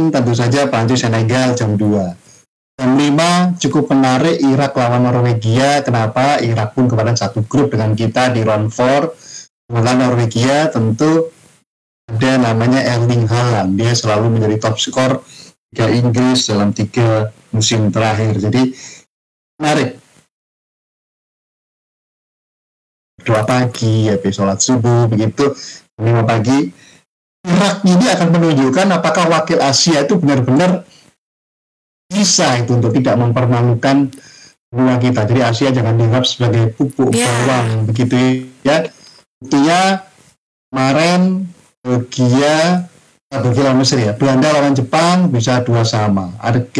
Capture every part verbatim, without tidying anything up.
enam tentu saja Prancis Senegal jam dua. Jam lima cukup menarik Irak lawan Norwegia. Kenapa? Irak pun kemarin satu grup dengan kita di round empat. Lawan Norwegia tentu ada namanya Erling Haaland. Dia selalu menjadi top skor Liga Inggris dalam tiga musim terakhir. Jadi menarik. Dua pagi, habis sholat subuh, begitu lima pagi. Irak ini akan menunjukkan apakah wakil Asia itu benar-benar bisa itu untuk tidak mempermalukan benua kita. Jadi Asia jangan dianggap sebagai pupuk yeah. bawang, begitu ya. Buktinya kemarin Belgia, Belgia lawan Mesir ya, Belanda lawan Jepang bisa dua sama.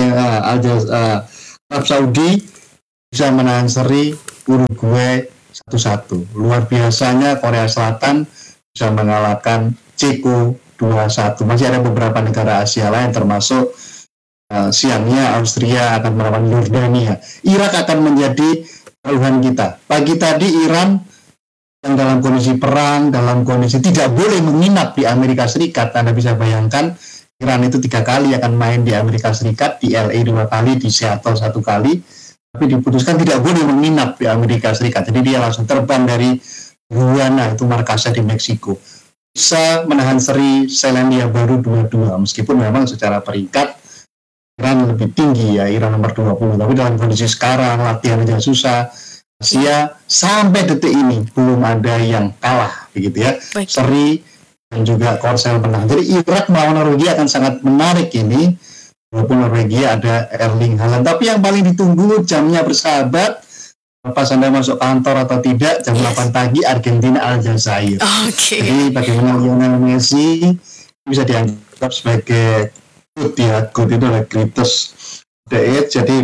Arab Saudi bisa menahan seri Uruguay satu satu. Luar biasanya Korea Selatan bisa mengalahkan Ceko dua satu. Masih ada beberapa negara Asia lain termasuk uh, siangnya Austria akan melawan Yordania. Irak akan menjadi taruhan kita. Pagi tadi Iran yang dalam kondisi perang, dalam kondisi tidak boleh menginap di Amerika Serikat. Anda bisa bayangkan Iran itu tiga kali akan main di Amerika Serikat, di L A dua kali, di Seattle satu kali. Tapi diputuskan tidak boleh menginap di Amerika Serikat. Jadi dia langsung terbang dari Guyana, itu markasnya di Meksiko. Bisa menahan seri Selandia Baru dua dua, meskipun memang secara peringkat Iran lebih tinggi ya, Iran nomor dua puluh. Tapi dalam kondisi sekarang, latihan aja susah. Asia sampai detik ini belum ada yang kalah, begitu ya. Baik. Seri dan juga Korsel menang. Jadi Irak melawan Norwegia akan sangat menarik ini. Walaupun Norwegia ada Erling Haaland, tapi yang paling ditunggu jamnya bersahabat, pas Anda masuk kantor atau tidak, jam yes. delapan pagi Argentina Aljazair. Okay. Jadi bagaimana Lionel Messi bisa dianggap sebagai good ya, good itu adalah greatest the age. Jadi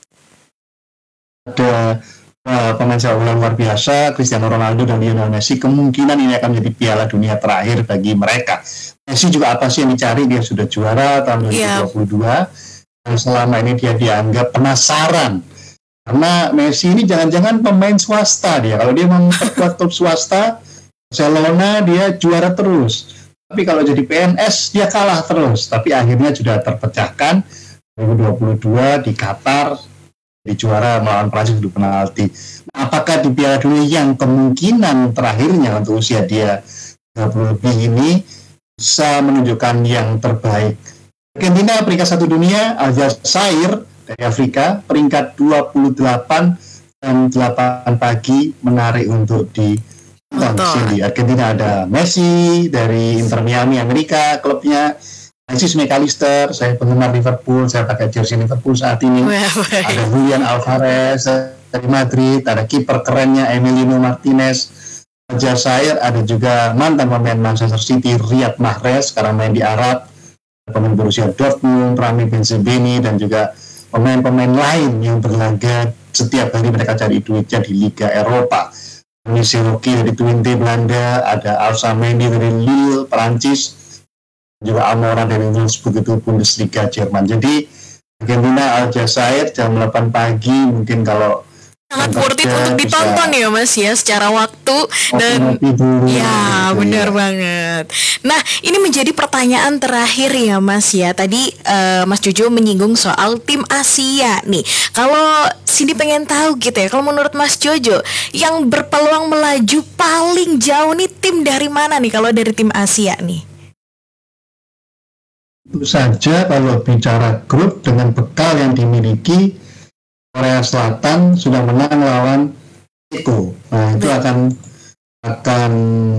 ada uh, pemain sepak bola luar biasa, Cristiano Ronaldo dan Lionel Messi. Kemungkinan ini akan menjadi Piala Dunia terakhir bagi mereka. Messi juga apa sih yang dicari? Dia sudah juara tahun dua ribu dua puluh dua yeah. dan selama ini dia dianggap penasaran karena Messi ini jangan-jangan pemain swasta dia. Kalau dia memperkuat klub swasta Barcelona dia juara terus, tapi kalau jadi P N S dia kalah terus. Tapi akhirnya sudah terpecahkan dua ribu dua puluh dua di Qatar di juara melawan Prancis di penalti. Nah, apakah di Piala Dunia yang kemungkinan terakhirnya untuk usia dia tiga puluh lebih ini bisa menunjukkan yang terbaik? Argentina peringkat satu dunia, Aljazair dari Afrika peringkat dua puluh delapan dan delapan pagi, menarik untuk ditonton sini. Argentina ada Messi dari Inter Miami Amerika, klubnya Alexis McAllister, saya penggemar Liverpool, saya pakai jersey Liverpool saat ini. Ada Julian Alvarez dari Madrid, ada kiper kerennya Emiliano Martinez. Aljazair ada juga mantan pemain Manchester City Riyad Mahrez, sekarang main di Arab, pemain Borussia Dortmund, Rami Benzema, dan juga pemain-pemain lain yang berlaga setiap hari mereka cari duitnya di Liga Eropa. Miseroki dari Twente Belanda, ada Alsa Mendy dari Lille Perancis, juga Almora dari Wolfsburg itu Bundesliga Jerman. Jadi Argentina Aljazair jam delapan pagi, mungkin kalau sangat worth it untuk ditonton ya Mas ya, secara waktu dan ya benar banget. Nah ini menjadi pertanyaan terakhir ya Mas ya. Tadi uh, Mas Jojo menyinggung soal tim Asia nih. Kalau Cindy pengen tahu gitu ya, kalau menurut Mas Jojo yang berpeluang melaju paling jauh nih tim dari mana nih kalau dari tim Asia nih? Tentu saja kalau bicara grup dengan bekal yang dimiliki, Korea Selatan sudah menang lawan Ceko. Nah, itu akan akan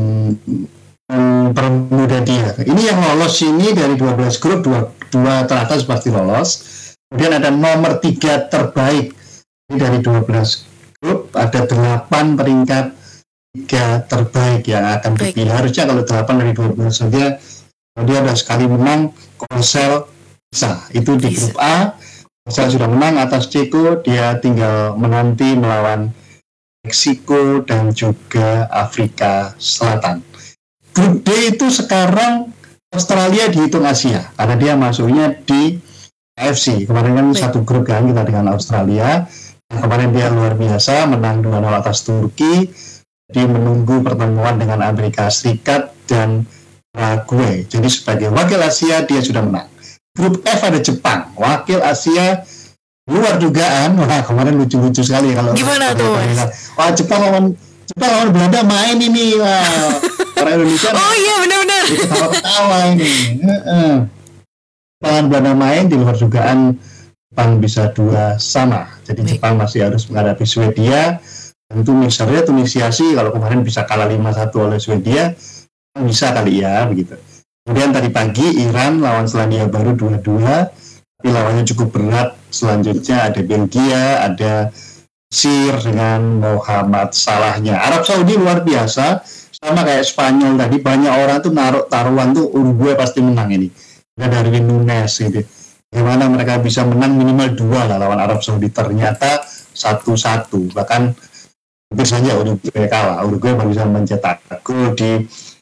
mempermudah dia. Ini yang lolos ini dari dua belas grup, dua, dua teratas pasti lolos. Kemudian ada nomor tiga terbaik. Ini dari dua belas grup, ada delapan peringkat tiga terbaik yang akan dipilih. Harusnya kalau delapan dari dua belas saja, kalau dia sudah sekali menang, Korsel bisa. Itu di grup A. Saya sudah menang atas Ceko, dia tinggal menanti melawan Meksiko dan juga Afrika Selatan. Grup D itu sekarang Australia dihitung Asia, karena dia masuknya di A F C. Kemarin kan satu grup kan kita dengan Australia. Kemarin dia luar biasa, menang dua nol atas Turki. Dia menunggu pertemuan dengan Amerika Serikat dan Paraguay. Jadi sebagai wakil Asia dia sudah menang. grup F ada Jepang, wakil Asia luar dugaan. Wah kemarin lucu-lucu sekali kalau gimana tuh? Wah Jepang lawan Jepang lawan Belanda main ini, wah orang Indonesia. Oh iya benar-benar. Ketawa-ketawa ini. Heeh. Jepang Belanda main di luar dugaan, Jepang bisa dua sama. Jadi Baik. Jepang masih harus menghadapi Swedia. Tentu misalnya Tunisia sih kalau kemarin bisa kalah lima satu oleh Swedia, bisa kali ya begitu. Kemudian tadi pagi Iran lawan Selandia Baru dua dua. Tapi lawannya cukup berat. Selanjutnya ada Belgia, ada Mesir dengan Muhammad Salahnya. Arab Saudi luar biasa, sama kayak Spanyol tadi, banyak orang tuh naruh taruhan tuh Uruguay pasti menang ini. Ada Darwin Nunes gitu. Bagaimana mereka bisa menang minimal dua lah lawan Arab Saudi, ternyata satu satu. Bahkan hampir saja Uruguay kalah. Uruguay baru bisa mencetak gol di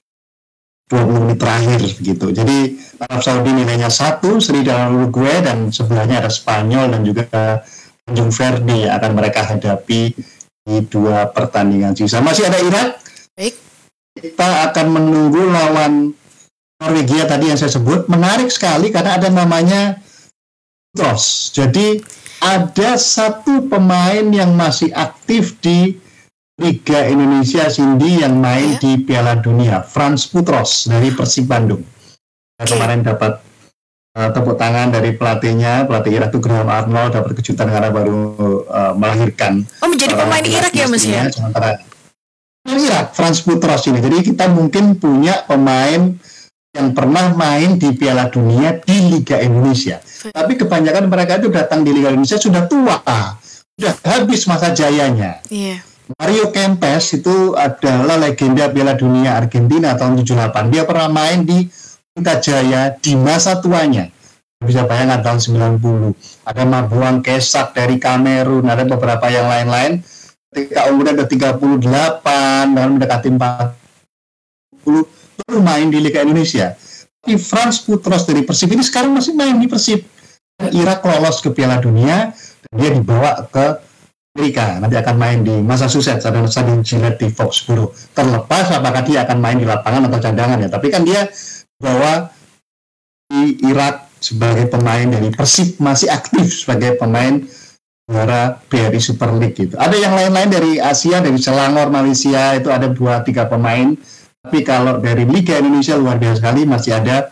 dua puluh menit terakhir begitu. Jadi Arab Saudi nilainya satu, seri dengan Uruguay, dan sebelahnya ada Spanyol dan juga Tanjung Verdi yang akan mereka hadapi di dua pertandingan sisa. Masih ada Irak. Baik. Kita akan menunggu lawan Norwegia tadi yang saya sebut. Menarik sekali karena ada namanya Putros. Jadi ada satu pemain yang masih aktif di Liga Indonesia Cindy yang main di Piala Dunia, Frans Putros dari Persib Bandung. Nah, kemarin dapat uh, tepuk tangan dari pelatihnya, pelatih Irak itu Graham Arnold, dapat kejutan karena baru uh, melahirkan. Oh, menjadi pemain uh, Irak ya Mas ya? Sementara Irak, Frans Putros ini. Jadi kita mungkin punya pemain yang pernah main di Piala Dunia di Liga Indonesia. Tapi kebanyakan mereka itu datang di Liga Indonesia sudah tua, sudah habis masa jayanya. Iya. Yeah. Mario Kempes itu adalah legenda Piala Dunia Argentina tahun tujuh puluh delapan. Dia pernah main di Pelita Jaya di masa tuanya. Bisa bayangkan tahun sembilan puluh. Ada Mabuang Kesak dari Kamerun, ada beberapa yang lain-lain. Ketika umurnya ada tiga puluh delapan, dan mendekati empat puluh, baru main di Liga Indonesia. Tapi Frans Putros dari Persib ini sekarang masih main di Persib. Irak lolos ke Piala Dunia, dan dia dibawa ke Amerika, nanti akan main di Massachusetts, ada stadion Gillette di Foxborough. Terlepas apakah dia akan main di lapangan atau cadangan ya, tapi kan dia bawa di Irak sebagai pemain dari Persib, masih aktif sebagai pemain juara B R I Super League gitu. Ada yang lain-lain dari Asia, dari Selangor, Malaysia, itu ada dua tiga pemain. Tapi kalau dari Liga Indonesia luar biasa sekali, masih ada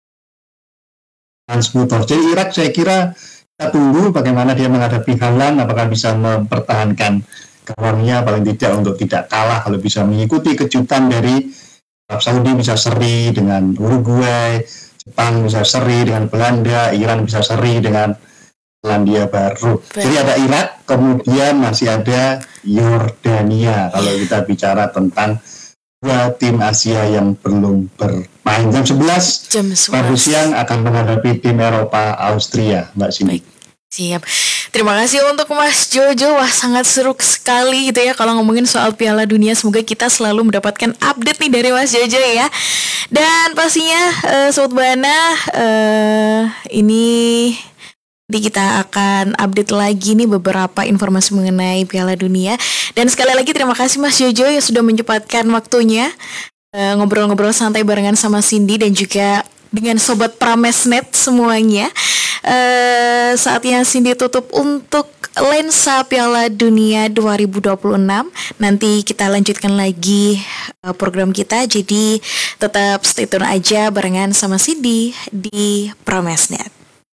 Frans Putros. Jadi Irak saya kira kita tunggu bagaimana dia menghadapi Haaland, apakah bisa mempertahankan gawangnya paling tidak untuk tidak kalah, kalau bisa mengikuti kejutan dari Arab Saudi bisa seri dengan Uruguay, Jepang bisa seri dengan Belanda, Iran bisa seri dengan Selandia Baru. Betul. Jadi ada Irak, kemudian masih ada Yordania kalau kita bicara tentang dua tim Asia yang belum bermain. Jam sebelas Rabu siang akan menghadapi tim Eropa Austria, Mbak Cindy. Siap. Terima kasih untuk Mas Jojo. Wah, sangat seru sekali gitu ya kalau ngomongin soal Piala Dunia. Semoga kita selalu mendapatkan update nih dari Mas Jojo ya. Dan pastinya uh, Sobat Bahana uh, ini Nanti kita akan update lagi nih beberapa informasi mengenai Piala Dunia. Dan sekali lagi terima kasih Mas Jojo yang sudah menyempatkan waktunya uh, ngobrol-ngobrol santai barengan sama Cindy dan juga dengan Sobat Pramesnet semuanya. Uh, saatnya Cindy tutup untuk lensa Piala Dunia dua ribu dua puluh enam. Nanti kita lanjutkan lagi uh, program kita. Jadi tetap stay tune aja barengan sama Cindy di Pramesnet.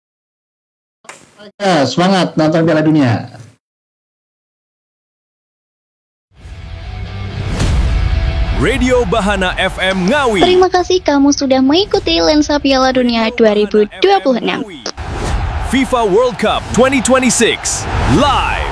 Ya, semangat nonton Piala Dunia. Radio Bahana F M Ngawi. Terima kasih kamu sudah mengikuti lensa Piala Dunia dua ribu dua puluh enam. FIFA World Cup dua ribu dua puluh enam live